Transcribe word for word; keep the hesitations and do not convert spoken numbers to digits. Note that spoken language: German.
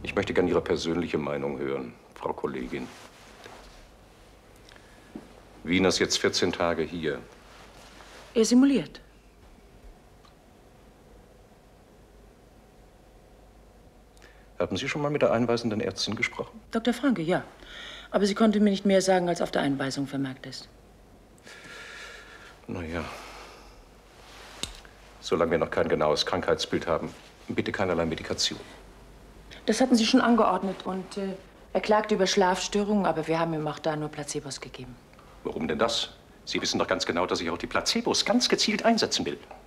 Ich möchte gern Ihre persönliche Meinung hören, Frau Kollegin. Wiener ist jetzt vierzehn Tage hier. Er simuliert. Haben Sie schon mal mit der einweisenden Ärztin gesprochen? Doktor Franke, ja. Aber sie konnte mir nicht mehr sagen, als auf der Einweisung vermerkt ist. Na ja. Solange wir noch kein genaues Krankheitsbild haben, bitte keinerlei Medikation. Das hatten Sie schon angeordnet und äh, er klagte über Schlafstörungen, aber wir haben ihm auch da nur Placebos gegeben. Warum denn das? Sie wissen doch ganz genau, dass ich auch die Placebos ganz gezielt einsetzen will.